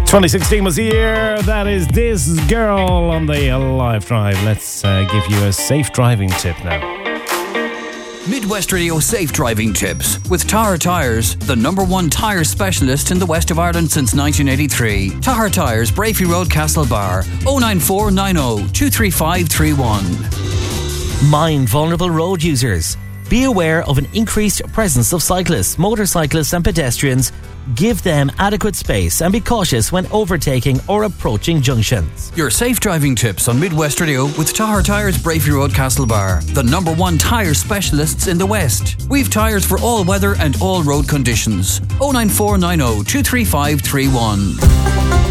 2016 was the year. That is This Girl on the Live Drive. Let's give you a safe driving tip now. Midwest Radio Safe Driving Tips with Tahar Tyres, the #1 tyre specialist in the west of Ireland since 1983. Tahar Tyres, Brafey Road, Castlebar, 09490 23531. Mind vulnerable road users. Be aware of an increased presence of cyclists, motorcyclists and pedestrians. Give them adequate space and be cautious when overtaking or approaching junctions. Your safe driving tips on Midwest Radio with Tahar Tyres, Brafey Road, Castlebar, the #1 tyre specialists in the West. We've tyres for all weather and all road conditions. 09490 23531.